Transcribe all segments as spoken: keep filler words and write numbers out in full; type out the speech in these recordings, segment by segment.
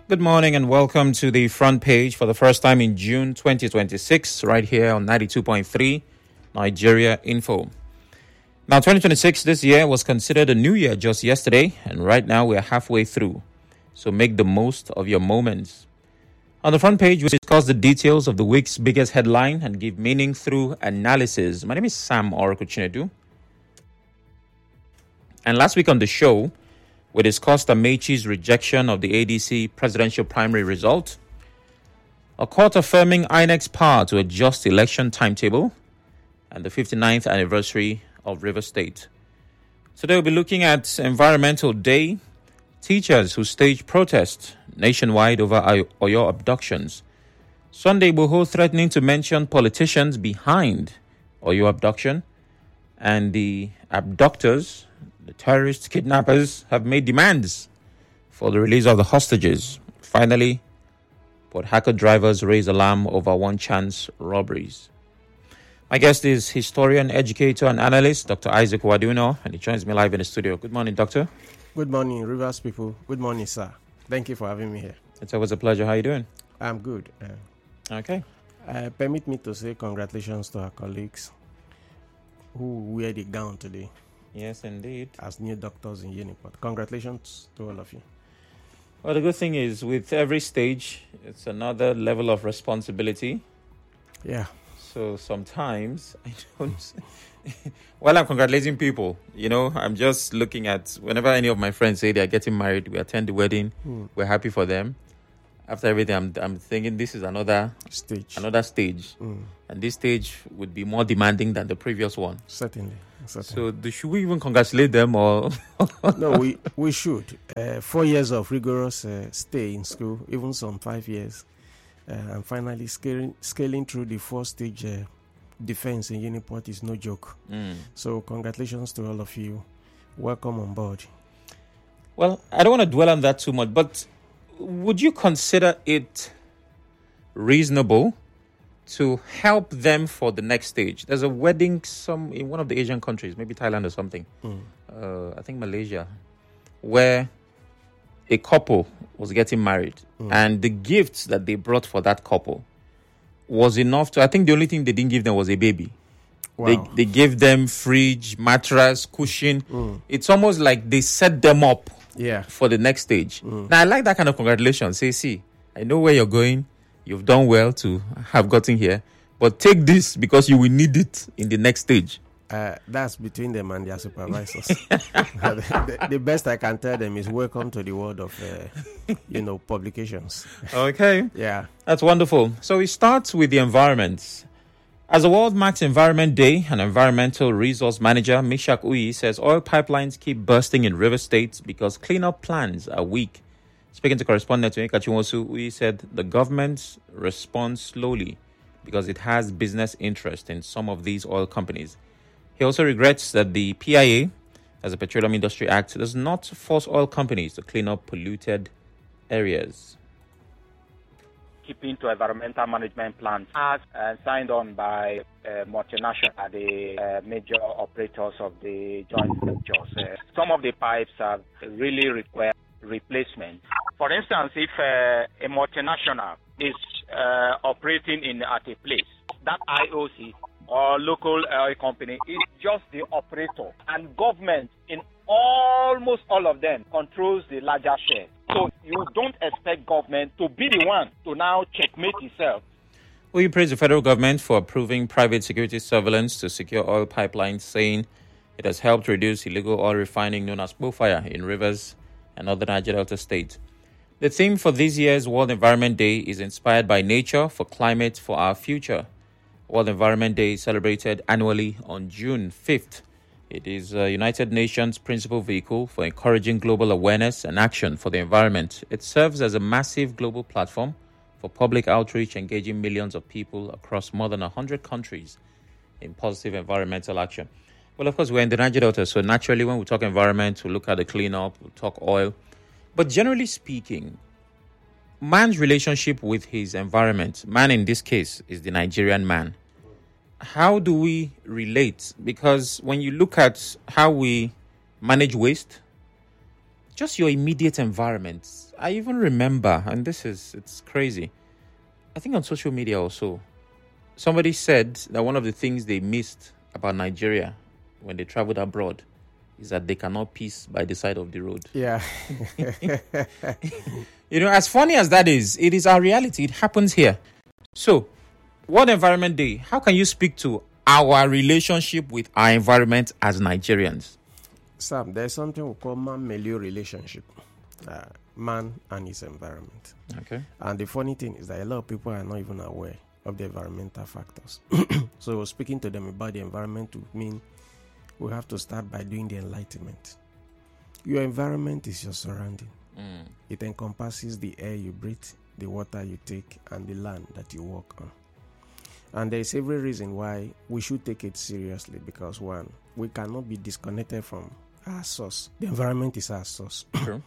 Good morning and welcome to the front page for the first time in June twenty twenty-six, right here on ninety-two point three Nigeria Info. Now, twenty twenty-six this year was considered a new year just yesterday, and right now we're halfway through. So make the most of your moments. On the front page, we discuss the details of the week's biggest headline and give meaning through analysis. My name is Sam Orakuchinedu. And last week on the show, we discussed Amaechi's rejection of the A D C presidential primary result, a court affirming I N E C's power to adjust election timetable, and the fifty-ninth anniversary of River State. Today we'll be looking at Environmental Day, teachers who staged protests nationwide over Oyo abductions, Sunday Igboho threatening to mention politicians behind Oyo abduction, and the abductors, the terrorist kidnappers, have made demands for the release of the hostages. Finally, Port Harcourt drivers raise alarm over one-chance robberies. My guest is historian, educator, and analyst, Doctor Isaac Waduno, and he joins me live in the studio. Good morning, Doctor. Good morning, Rivers people. Good morning, sir. Thank you for having me here. It's always a pleasure. How are you doing? I'm good. Uh, okay. Uh, permit me to say congratulations to our colleagues who wear the gown today. Yes, indeed. As new doctors in Uniport. Congratulations to all of you. Well, the good thing is, with every stage, it's another level of responsibility. Yeah. So sometimes I don't... While I'm congratulating people, you know, I'm just looking at whenever any of my friends say they're getting married, we attend the wedding, mm. we're happy for them. After everything, I'm I'm thinking this is another stage. Another stage. Mm. And this stage would be more demanding than the previous one. Certainly. Certainly. So do, should we even congratulate them or... No, we, we should. Uh, four years of rigorous uh, stay in school, even some five years. Uh, and finally scaling, scaling through the four-stage uh, defense in Uniport is no joke. Mm. So congratulations to all of you. Welcome on board. Well, I don't want to dwell on that too much, but would you consider it reasonable to help them for the next stage? There's a wedding some in one of the Asian countries, maybe Thailand or something. Mm. Uh, I think Malaysia, where a couple was getting married, mm. and the gifts that they brought for that couple was enough to, I think the only thing they didn't give them was a baby. Wow. They they gave them fridge, mattress, cushion. Mm. It's almost like they set them up yeah. for the next stage. Mm. Now, I like that kind of congratulations. Say, see, I know where you're going. You've done well to have gotten here. But take this because you will need it in the next stage. Uh, that's between them and their supervisors. the, the best I can tell them is welcome to the world of, uh, you know, publications. Okay. Yeah. That's wonderful. So we start with the environment. As the world marks Environment Day, an environmental resource manager, Mishak Uyi, says oil pipelines keep bursting in River State because cleanup plans are weak. Speaking to correspondent to Kachiwosu, Uyi said the government responds slowly because it has business interest in some of these oil companies. He also regrets that the P I A, as a Petroleum Industry Act, does not force oil companies to clean up polluted areas. Keeping to environmental management plans as uh, signed on by uh, multinational, the uh, major operators of the joint ventures. Uh, some of the pipes have really require replacement. For instance, if uh, a multinational is uh, operating in at a place, that I O C or local oil company is just the operator, and government in almost all of them controls the larger share. So you don't expect government to be the one to now checkmate itself. Well, you praise the federal government for approving private security surveillance to secure oil pipelines, saying it has helped reduce illegal oil refining known as Bofire in rivers and other Niger Delta states. The theme for this year's World Environment Day is inspired by nature for climate for our future. World Environment Day is celebrated annually on June fifth. It is the United Nations principal vehicle for encouraging global awareness and action for the environment. It serves as a massive global platform for public outreach, engaging millions of people across more than one hundred countries in positive environmental action. Well, of course, we're in the Niger Delta, so naturally when we talk environment, we look at the cleanup, we talk oil. But generally speaking, man's relationship with his environment, man in this case is the Nigerian man. How do we relate? Because when you look at how we manage waste, just your immediate environment. I even remember, and this is, it's crazy. I think on social media also, somebody said that one of the things they missed about Nigeria when they traveled abroad is that they cannot piss by the side of the road. Yeah. You know, as funny as that is, it is our reality. It happens here. So, World Environment Day, how can you speak to our relationship with our environment as Nigerians? Sam, there's something we call man-milieu relationship. Uh, man and his environment. Okay. And the funny thing is that a lot of people are not even aware of the environmental factors. So speaking to them about the environment would mean we have to start by doing the enlightenment. Your environment is your surrounding. Mm. It encompasses the air you breathe, the water you take, and the land that you walk on. And there is every reason why we should take it seriously, because one, we cannot be disconnected from our source. The environment is our source. True.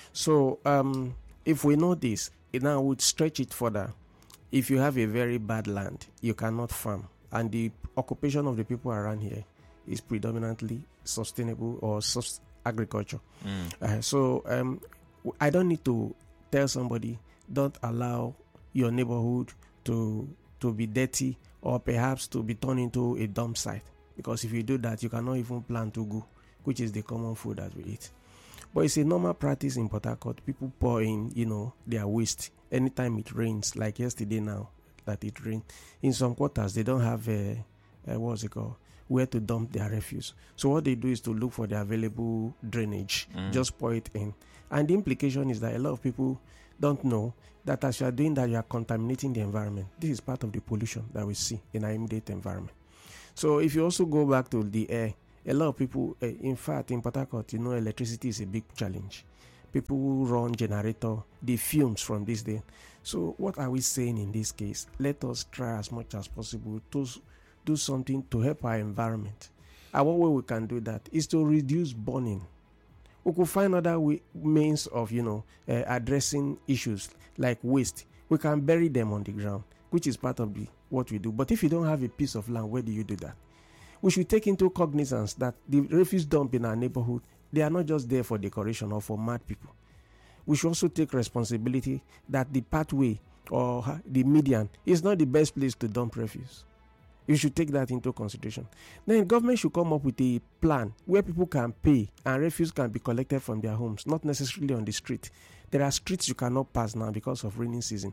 So um, if we know this, it now would stretch it further. If you have a very bad land, you cannot farm. And the occupation of the people around here is predominantly sustainable or sus- agriculture. Mm. Uh, so um, I don't need to tell somebody, don't allow your neighborhood to to be dirty or perhaps to be turned into a dump site. Because if you do that, you cannot even plant ugu, which is the common food that we eat. But it's a normal practice in Port Harcourt. People pour in, you know, their waste anytime it rains, like yesterday now that it rained. In some quarters, they don't have a, a what's it called, where to dump their refuse. So what they do is to look for the available drainage, mm. just pour it in. And the implication is that a lot of people don't know that as you are doing that, you are contaminating the environment. This is part of the pollution that we see in our immediate environment. So if you also go back to the air, a lot of people, uh, in fact, in Port Harcourt, you know, electricity is a big challenge. People who run generator, the fumes from this day. So what are we saying in this case? Let us try as much as possible to do something to help our environment. And one way we can do that is to reduce burning. We could find other way, means of, you know, uh, addressing issues like waste. We can bury them on the ground, which is part of the what we do. But if you don't have a piece of land, where do you do that? We should take into cognizance that the refuse dump in our neighborhood, they are not just there for decoration or for mad people. We should also take responsibility that the pathway or the median is not the best place to dump refuse. You should take that into consideration. Then government should come up with a plan where people can pay and refuse can be collected from their homes, not necessarily on the street. There are streets you cannot pass now because of rainy season.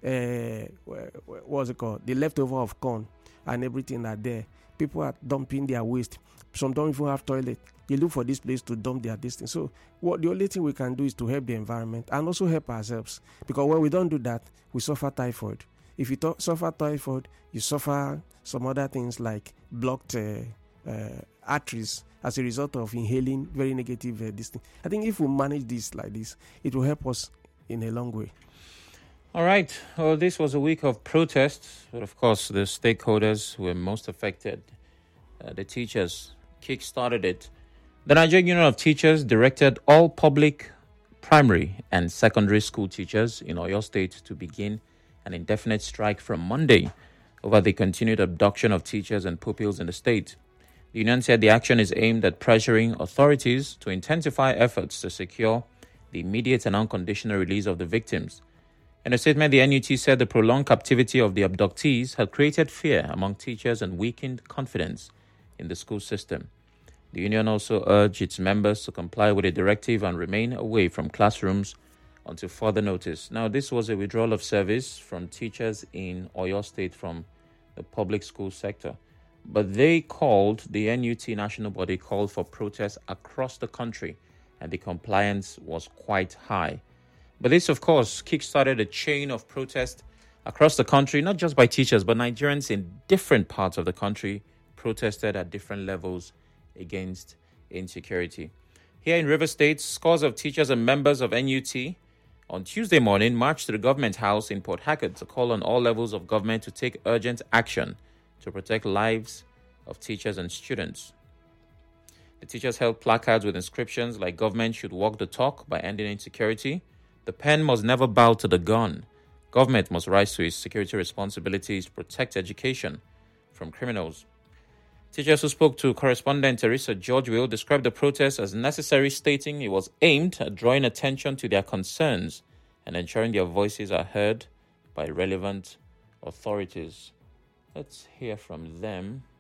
Uh, what's it called? The leftover of corn and everything are there. People are dumping their waste. Some don't even have toilet. They look for this place to dump their distance. So what the only thing we can do is to help the environment and also help ourselves. Because when we don't do that, we suffer typhoid. If you to- suffer typhoid, you suffer some other things like blocked uh, uh, arteries as a result of inhaling very negative uh, this thing. I think if we manage this like this, it will help us in a long way. All right. Well, this was a week of protests, but of course, the stakeholders who were most affected, uh, the teachers, kick-started it. The Nigerian Union of Teachers directed all public, primary, and secondary school teachers in Oyo State to begin an indefinite strike from Monday over the continued abduction of teachers and pupils in the state. The union said the action is aimed at pressuring authorities to intensify efforts to secure the immediate and unconditional release of the victims. In a statement, the N U T said the prolonged captivity of the abductees had created fear among teachers and weakened confidence in the school system. The union also urged its members to comply with a directive and remain away from classrooms until further notice. Now, this was a withdrawal of service from teachers in Oyo State from the public school sector. But they called, the N U T national body called for protests across the country, and the compliance was quite high. But this, of course, kickstarted a chain of protests across the country, not just by teachers, but Nigerians in different parts of the country protested at different levels against insecurity. Here in Rivers State, scores of teachers and members of N U T on Tuesday morning marched to the Government House in Port Harcourt to call on all levels of government to take urgent action to protect lives of teachers and students. The teachers held placards with inscriptions like "Government should walk the talk by ending insecurity," "The pen must never bow to the gun," "Government must rise to its security responsibilities to protect education from criminals." Teachers who spoke to correspondent Teresa George will describe the protest as necessary, stating it was aimed at drawing attention to their concerns and ensuring their voices are heard by relevant authorities. Let's hear from them.